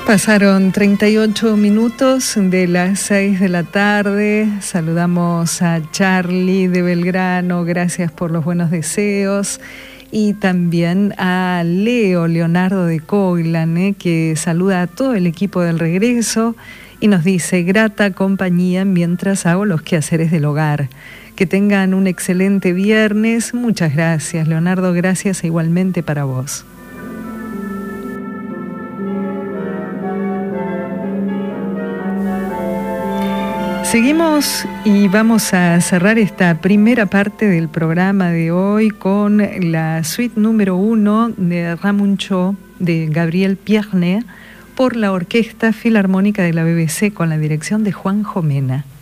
Pasaron 38 minutos de las 6 de la tarde. Saludamos a Charlie de Belgrano, gracias por los buenos deseos. Y también a Leonardo de Coilan, que saluda a todo el equipo del regreso y nos dice: grata compañía mientras hago los quehaceres del hogar. Que tengan un excelente viernes. Muchas gracias, Leonardo, gracias igualmente para vos. Seguimos y vamos a cerrar esta primera parte del programa de hoy con la suite número 1 de Ramuncho de Gabriel Pierné por la Orquesta Filarmónica de la BBC con la dirección de Juan Jomena.